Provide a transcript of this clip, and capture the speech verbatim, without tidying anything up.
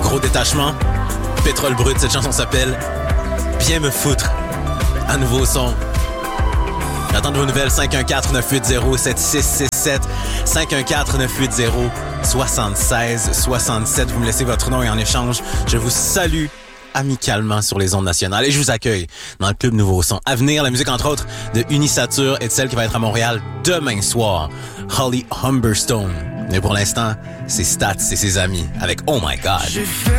Gros Détachement, Pétrole Brut, cette chanson s'appelle Bien me foutre. Un nouveau son. J'attends de vos nouvelles. Cinq un quatre neuf huit zéro sept six six sept, cinq un quatre neuf huit zéro soixante-seize soixante-sept. Vous me laissez votre nom et en échange, je vous salue amicalement sur les ondes nationales et je vous accueille dans le club Nouveau Son. À venir, la musique entre autres de Unisature et de celle qui va être à Montréal demain soir, Holly Humberstone. Mais pour l'instant, c'est Stats et ses amis avec Oh My God.